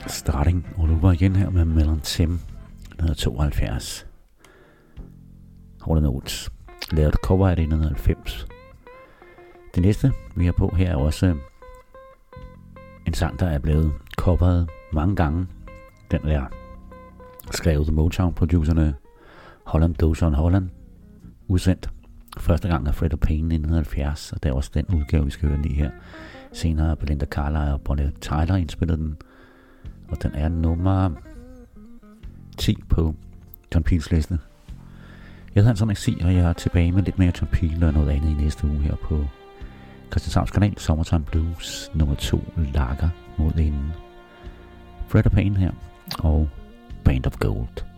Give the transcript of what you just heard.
Starting all over igen her med Melon Tim 1972. Hold Notes. Lavet cover af det i 1990. Det næste vi har på her er også en sang, der er blevet coveret mange gange. Den er skrevet af Motown-producerne Holland Dozier og Holland. Udsendt første gang af Fred og Payne i 1970, og det er også den udgave, vi skal høre lige her. Senere har Belinda Carlisle og Bonnie Tyler indspillet den, og den er nummer 10 på John Peels liste. Jeg hedder Hans Henrik, og jeg er tilbage med lidt mere John Peel og noget andet i næste uge her på Christianshavns kanal. Summertime Blues nummer 2 lager mod en Fred og Payne her og Band of Gold.